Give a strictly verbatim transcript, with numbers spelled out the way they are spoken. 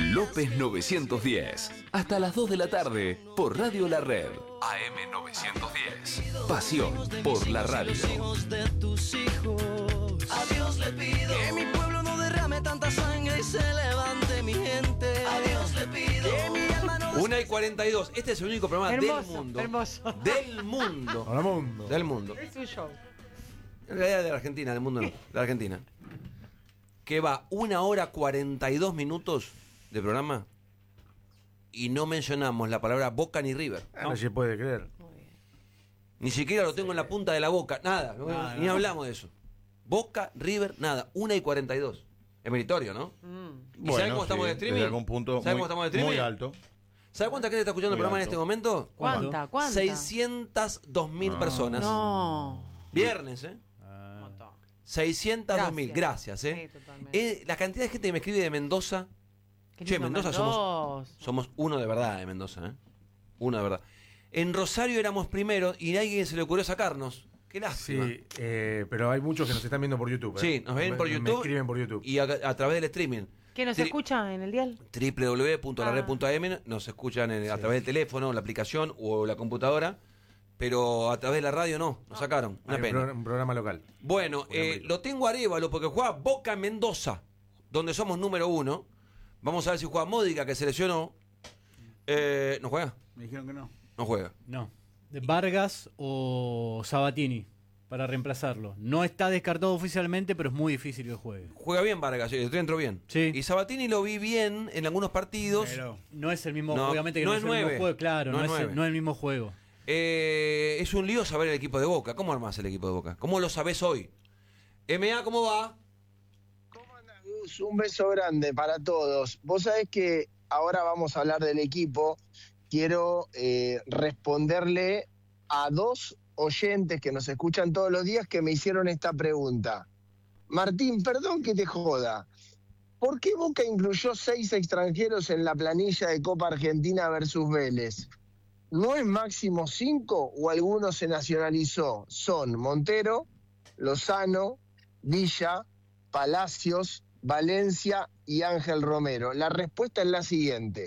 López novecientos diez. Hasta las dos de la tarde por Radio La Red. A M novecientos diez. Pasión por la radio. A Dios le pido que mi pueblo no derrame tanta sangre y se levante mi gente. A Dios le pido que mi alma no... Una y cuarenta y dos. Este es el único programa Hermoso, del mundo. hermoso. Del mundo. Hola, mundo. Del mundo. Es un show. En realidad de la Argentina, del mundo no. De la Argentina. Que va una hora cuarenta y dos minutos de programa y no mencionamos la palabra Boca ni River. Ah, no se puede creer. Ni siquiera lo tengo en la punta de la boca. Nada. Nada, ni no. hablamos de eso. Boca, River, nada. una y cuarenta y dos. Es meritorio, ¿no? Mm. ¿Y saben cómo estamos sí, de streaming? desde algún punto ¿Saben muy, cómo estamos de streaming? muy alto. ¿Sabe cuánta gente está escuchando el Muy programa en alto. este momento? ¿Cuánta? ¿Cuánta? seiscientas dos mil Ah. personas. No. Viernes, ¿eh? Un montón. seiscientas dos mil. Gracias, ¿eh? Sí, totalmente. Eh, La cantidad de gente que me escribe de Mendoza. Qué Che, lindo Mendoza somos, Mendoza. somos uno de verdad de Mendoza, ¿eh? Uno de verdad. En Rosario éramos primero y a alguien se le ocurrió sacarnos. Qué lástima. Sí, eh, pero hay muchos que nos están viendo por YouTube. ¿eh? Sí, nos ven Me- por Me YouTube. escriben por YouTube. Y a, a través del streaming. ¿Qué nos Tri- escucha en el dial? doble u doble u doble u punto la red punto a eme. Nos escuchan en- a través del teléfono, la aplicación o la computadora. Pero a través de la radio no, nos sacaron. Una Hay un, pena. pro- un programa local. Bueno, eh, lo tengo a Arévalo porque juega Boca en Mendoza, donde somos número uno. Vamos a ver si juega Módica, que se lesionó. Eh, ¿No juega? Me dijeron que no. No juega. No. De Vargas o Sabatini para reemplazarlo. No está descartado oficialmente, pero es muy difícil que juegue. Juega bien Vargas, eh, dentro bien. Sí. Y Sabatini lo vi bien en algunos partidos. Pero no es el mismo, No, obviamente que no no, es es el nueve. mismo juego, claro, No no, es es, el- nueve. no es el mismo juego. Eh, es un lío saber el equipo de Boca. ¿Cómo armás el equipo de Boca? ¿Cómo lo sabés hoy? M A, ¿cómo va? ¿Cómo andas, Gus? Un beso grande para todos. Vos sabés que ahora vamos a hablar del equipo. Quiero eh, responderle a dos oyentes que nos escuchan todos los días que me hicieron esta pregunta. Martín, perdón que te joda. ¿Por qué Boca incluyó seis extranjeros en la planilla de Copa Argentina versus Vélez? ¿No es máximo cinco o alguno se nacionalizó? Son Montero, Lozano, Villa, Palacios, Valencia y Ángel Romero. La respuesta es la siguiente.